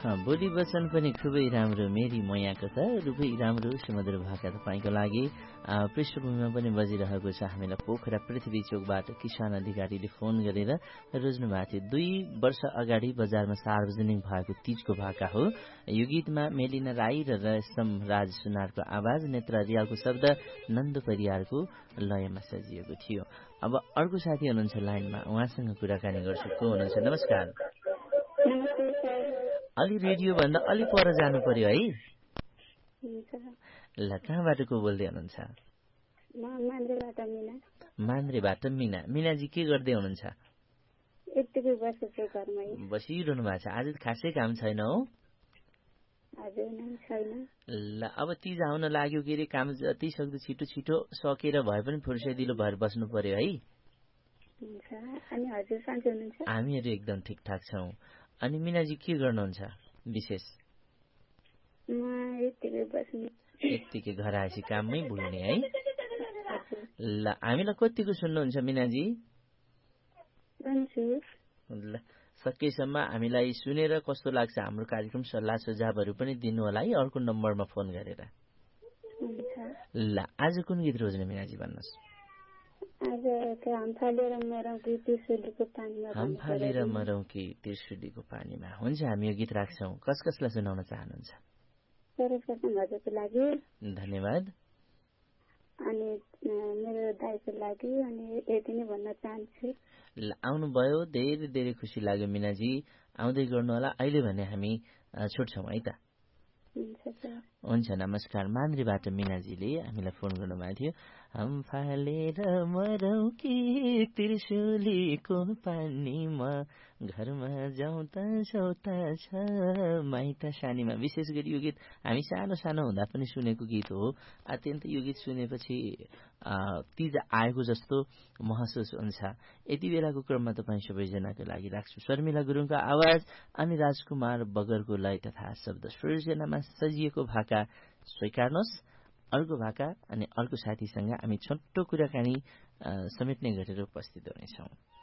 बोली वचन पनि खुबै राम्रो मेरी मयाको त रुपै राम्रो सुमधुर भाका तपाईँको लागि पृष्ठभूमिमा पनि बजिरहेको छ। हामीलाई पोखरा पृथ्वी चोकबाट किसान अधिकारीले फोन गरेर रोज्नु भएको थियो। 2 वर्ष अगाडि बजारमा सार्वजनिक भएको तीजको भाका हो। यो गीतमा मेलिना राई र रेशम राज सुनारको आवाज, नेत्र रियालको शब्द, नन्द परियारको लयमा सजिएको थियो। अब अर्को साथी हुनुहुन्छ लाइनमा, उहाँसँग कुराकानी गर्छु। को हुनुहुन्छ? नमस्कार। अलि रेडियो भन्दा अलि पर जानु पर्यो है। ल, कहाँबाट को बोल्दै हुनुहुन्छ? मान्द्रेबाट मिना। मिनाजी के गर्दै हुनुहुन्छ? बसिरहनु भएको छ। आज खासै काम छैन हो? ल, अब तीज आउन लाग्यो के अरे, काम जति सक्दो छिटो छिटो सकेर भए पनि फुर्सदिलो भएर बस्नु पर्यो है। हामीहरू एकदम ठिकठाक छौँ। अनि मिनाजी के गर्नुहुन्छ विशेष? यत्तिकै घर आएपछि काममै भुल्ने है। ल, हामीलाई कतिको सुन्नुहुन्छ मिनाजी? ल, सकेसम्म हामीलाई सुनेर कस्तो लाग्छ हाम्रो कार्यक्रम सल्लाह सुझावहरू पनि दिनु होला है, अर्को नम्बरमा फोन गरेर। ल, आज कुन गीत रोज्ने मिनाजी भन्नुहोस्? फालेर मरौँ कि त्रिशुलीको पानीमा। हुन्छ, हामी यो गीत राख्छौँ। कसलाई सुनाउन चाहनुहुन्छ? धन्यवाद। अनि मेरो दाइको लागि अनि यति नै भन्न चाहन्छु। ल, आउनुभयो, धेरै धेरै खुसी लाग्यो मिनाजी। आउँदै गर्नु होला। अहिले भने हामी छुट्छौँ है त। हुन्छ, नमस्कार। मान्द्रीबाट मिनाजीले हामीलाई फोन गर्नुभएको थियो। हम फालेर मरौँ कि त्रिशुलीको पानीमा, घरमा जाउँ त सौता छ माइत सानीमा। विशेष गरी यो गीत हामी सानो सानो हुँदा पनि सुनेको गीत हो। अत्यन्त यो गीत सुनेपछि तीज आएको जस्तो महसुस हुन्छ। यति बेलाको क्रममा तपाईँ सबैजनाको लागि राख्छु शर्मिला गुरुङको आवाज अनि राजकुमार बगरको लय तथा शब्द सृजनामा सजिएको भाका स्वीकार्नुहोस्। अर्को भाका अनि अर्को साथीसँग हामी छोटो कुराकानी समेट्ने गरेर उपस्थित हुनेछौँ।